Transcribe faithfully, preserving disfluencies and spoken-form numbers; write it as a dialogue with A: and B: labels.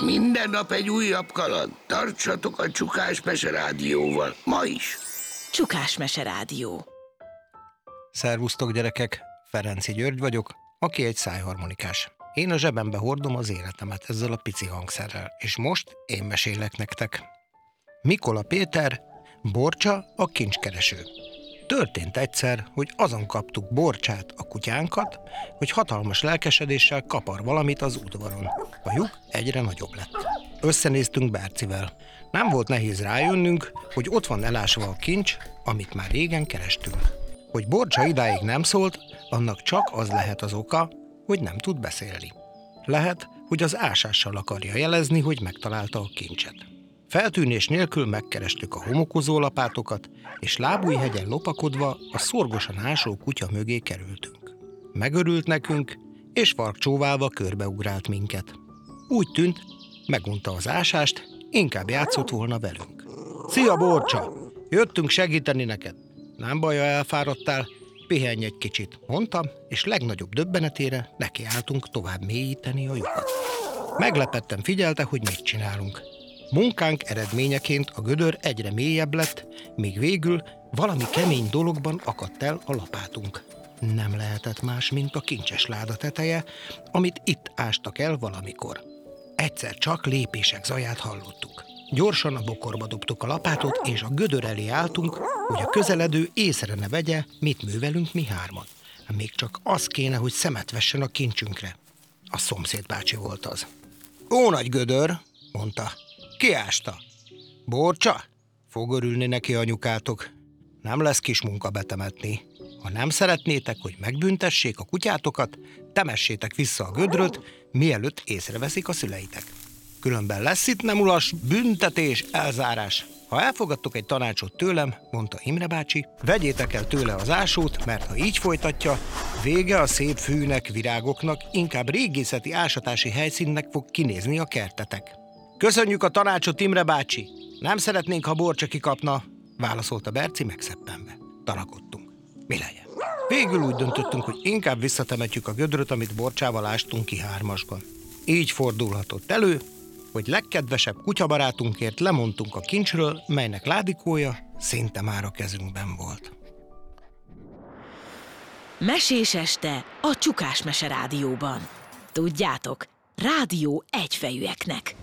A: Minden nap egy újabb kaland. Tartsatok a Csukás Mese Rádióval. Ma is.
B: Csukás Mese Rádió.
C: Szervusztok, gyerekek! Ferenci György vagyok, aki egy szájharmonikás. Én a zsebembe hordom az életemet ezzel a pici hangszerrel, és most én mesélek nektek. Mikola Péter, Borcsa a kincskereső. Történt egyszer, hogy azon kaptuk Borcsát, a kutyánkat, hogy hatalmas lelkesedéssel kapar valamit az udvaron. A lyuk egyre nagyobb lett. Összenéztünk Bercivel. Nem volt nehéz rájönnünk, hogy ott van elásva a kincs, amit már régen kerestünk. Hogy Borcsa idáig nem szólt, annak csak az lehet az oka, hogy nem tud beszélni. Lehet, hogy az ásással akarja jelezni, hogy megtalálta a kincset. Feltűnés nélkül megkerestük a homokozó lapátokat, és Lábújhegyen lopakodva a szorgosan ásó kutya mögé kerültünk. Megörült nekünk, és farkcsóválva körbeugrált minket. Úgy tűnt, megunta az ásást, inkább játszott volna velünk. Szia, Borcsa! Jöttünk segíteni neked. Nem baj, ha elfáradtál, pihenj egy kicsit, mondtam, és legnagyobb döbbenetére nekiálltunk tovább mélyíteni a lyukat. Meglepetten figyelte, hogy mit csinálunk. Munkánk eredményeként a gödör egyre mélyebb lett, míg végül valami kemény dologban akadt el a lapátunk. Nem lehetett más, mint a kincses láda teteje, amit itt ástak el valamikor. Egyszer csak lépések zaját hallottuk. Gyorsan a bokorba dobtuk a lapátot, és a gödör elé álltunk, hogy a közeledő észre ne vegye, mit művelünk mi hárman. Még csak az kéne, hogy szemet vessen a kincsünkre. A szomszéd bácsi volt az. Ó, nagy gödör, mondta. Ki ásta? Borcsa? Fog örülni neki anyukátok. Nem lesz kis munka betemetni. Ha nem szeretnétek, hogy megbüntessék a kutyátokat, temessétek vissza a gödröt, mielőtt észreveszik a szüleitek. Különben lesz itt nem ulas büntetés, elzárás. Ha elfogadtok egy tanácsot tőlem, mondta Imre bácsi, vegyétek el tőle az ásót, mert ha így folytatja, vége a szép fűnek, virágoknak, inkább régészeti ásatási helyszínnek fog kinézni a kertetek. Köszönjük a tanácsot, Imre bácsi! Nem szeretnénk, ha Borcsa kikapna, válaszolta Berci megszeppenve. Tanakodtunk. Mi legyen? Végül úgy döntöttünk, hogy inkább visszatemetjük a gödröt, amit Borcsával ástunk ki hármasban. Így fordulhatott elő, hogy legkedvesebb kutyabarátunkért lemondtunk a kincsről, melynek ládikója szinte már a kezünkben volt.
B: Mesés este a Csukás Mese Rádióban. Tudjátok, rádió egyfejűeknek.